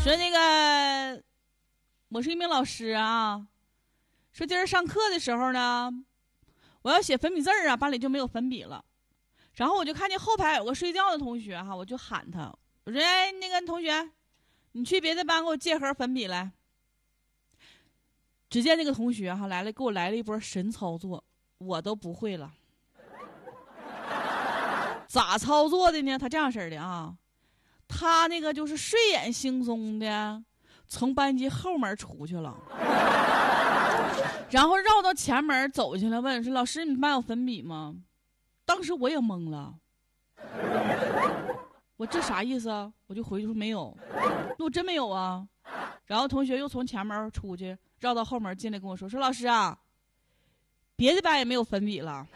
说那个，我是一名老师啊。说今儿上课的时候呢，我要写粉笔字啊，班里就没有粉笔了。然后我就看见后排有个睡觉的同学哈，我就喊他，我说：“哎，那个同学，你去别的班给我借盒粉笔来。”只见那个同学哈给我来了一波神操作，我都不会了。咋操作的呢？他这样式的啊，他那个就是睡眼惺忪的从班级后门出去了，然后绕到前门走进来，问说：“老师，你班有粉笔吗？”当时我也懵了，我这啥意思啊？我就回去说没有，那我真没有啊。然后同学又从前门出去，绕到后门进来跟我说：“说老师啊，别的班也没有粉笔了。”